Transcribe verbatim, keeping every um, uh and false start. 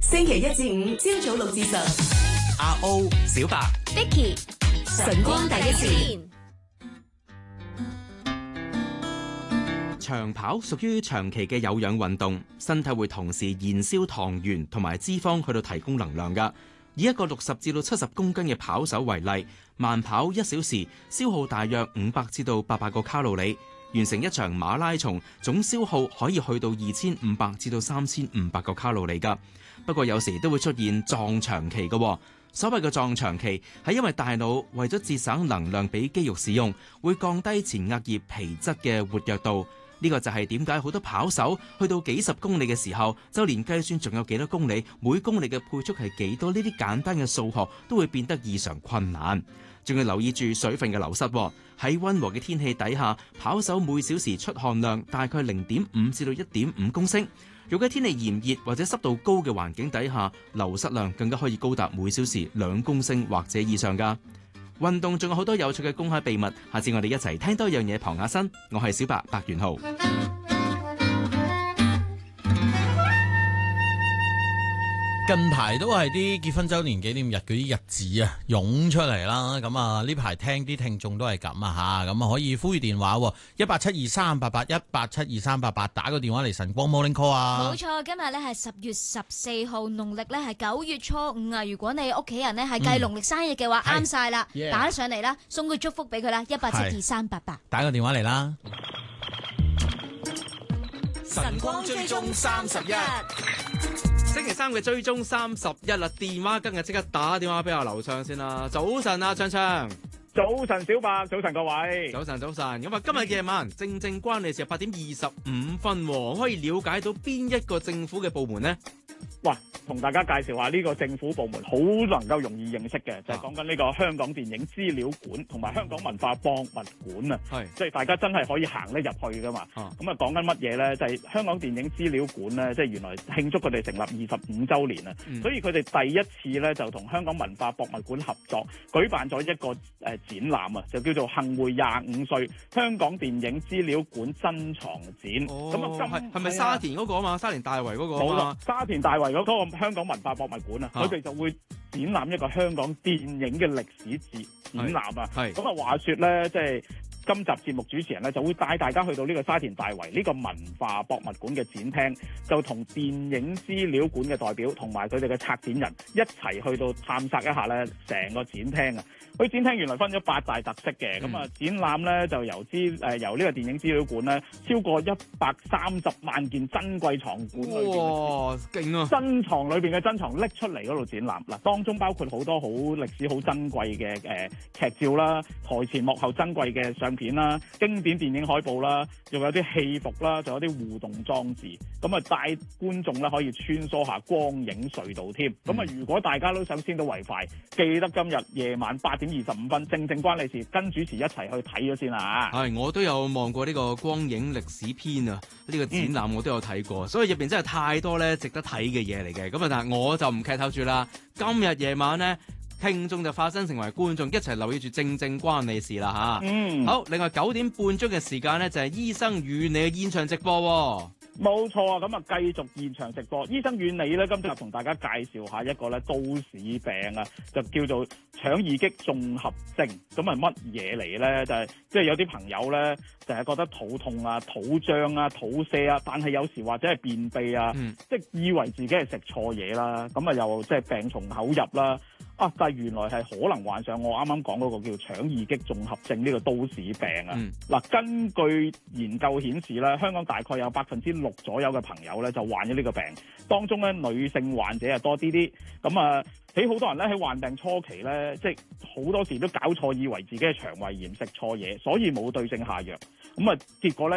星期一至五朝早六至十。 阿 O、小白、 Vicky、 晨光第一線。 長跑屬於長期嘅有氧運動，身體會同時燃燒糖原同埋脂肪去到提供能量㗎。以一個六十至到七十公斤嘅跑手為例，慢跑一小時消耗大約五百至到八百個卡路里，完成一場馬拉松總消耗可以去到二千五百至到三千五百個卡路里㗎。不過有時都會出現撞牆期嘅。所謂嘅撞牆期係因為大腦為咗節省能量俾肌肉使用，會降低前額葉皮質嘅活躍度。呢個就係點解好多跑手去到幾十公里嘅時候，就連計算仲有幾多公里，每公里嘅配速係幾多，呢啲簡單嘅數學都會變得異常困難。仲要留意住水分嘅流失。喺溫和嘅天氣底下，跑手每小時出汗量大概零點五至到一點五公升。如果天氣炎熱或者濕度高嘅環境底下，流失量更加可以高達每小時兩公升或者以上㗎。運動仲有好多有趣嘅公開秘密，下次我哋一齊聽多樣嘢傍下身。我係小白白元浩。 近排都係啲結婚周年紀念日嗰啲日子啊，湧出嚟啦。咁啊，呢排聽啲聽眾都係咁啊吓，咁啊可以呼籲電話一八七二三八八一八七二三八八，打個電話嚟晨光 Morning Call 啊。 冇錯，今日咧係十月十四號，農曆咧係九月初五啊。如果你屋企人咧係計農曆生日嘅話，啱晒啦，打上嚟啦，送個祝福俾佢啦，一八七二三八八， 打個電話嚟啦。 晨光追蹤三十一。 星期三嘅追蹤三十一啦，電話今日即刻打電話俾阿劉暢先啦。早晨啊，暢暢。 早晨，小白。早晨，各位。 早晨，早晨。咁啊，今日夜晚正正關你事，八點二十五分，可以了解到邊一個政府嘅部門呢？ 哇，同大家介紹下呢個政府部門好能夠容易認識嘅，就係講緊呢個香港電影資料館同埋香港文化博物館啊。係，即係大家真係可以行得入去噶嘛。咁啊，講緊乜嘢咧？就係、是、香港電影資料館咧，即係原來慶祝佢哋成立二十五週年啊、嗯。所以佢哋第一次咧就同香港文化博物館合作，舉辦咗一個誒展覽啊，就叫做幸會廿五歲香港電影資料館珍藏展。咁啊，係係咪沙田嗰個啊嘛？沙田大圍嗰個啊嘛？冇錯，沙田大圍嗰個香港文化博物館啊，佢哋就會展覽一個香港電影嘅歷史展展覽啊。係咁啊，話說咧，即係今集節目主持人咧就會帶大家去到呢個沙田大圍呢個文化博物館嘅展廳，就同電影資料館嘅代表同埋佢哋嘅策展人一齊去到探索一下咧成個展廳啊。佢展廳原來分咗八大特色嘅，咁、嗯、啊展覽咧就由資誒、呃、由呢個電影資料館咧超過一百三十萬件珍貴藏館裏邊，哇，勁啊！珍藏裏邊嘅珍藏拎出嚟嗰度展覽，嗱當中包括好多好歷史好珍貴嘅誒劇照啦、台前幕後珍貴嘅相片啦、經典電影海報啦，仲有啲戲服啦，仲有啲互動裝置，咁啊帶觀眾咧可以穿梭下光影隧道添。咁、嗯、啊如果大家都想先到為快，記得今日夜晚八點二十五分，正正關你事，跟主持一齊去睇咗先啦。係，我都有望過呢個光影歷史篇啊，呢、這個展覽我都有睇過、嗯，所以入邊真係太多咧值得睇嘅嘢嚟嘅。咁啊，但係我就唔劇透住啦。今日夜晚咧，聽眾就化身成為觀眾，一齊留意住正正關你事啦吓。嗯，好。另外九點半鐘嘅時間咧，就係、是、醫生與你嘅現場直播。冇錯啊，咁啊繼續現場直播。醫生與你咧，今日同大家介紹下一個咧都市病啊，就叫做腸易激綜合症。咁係乜嘢嚟咧？就係即係有啲朋友咧，就係覺得肚痛啊、肚脹啊、肚瀉啊，但係有時或者係便秘啊，嗯、即係以為自己係食錯嘢啦，咁啊又即係病從口入啦。啊！但係原來係可能患上我啱啱講嗰個叫腸易激綜合症呢個都市病啊！嗱、嗯，根據研究顯示咧，香港大概有百分之六左右嘅朋友咧就患咗呢個病，當中咧女性患者係多啲啲。咁啊，喺好多人咧喺患病初期咧，即係好多時都搞錯，以為自己係腸胃炎食錯嘢，所以冇對症下藥。咁啊，結果咧。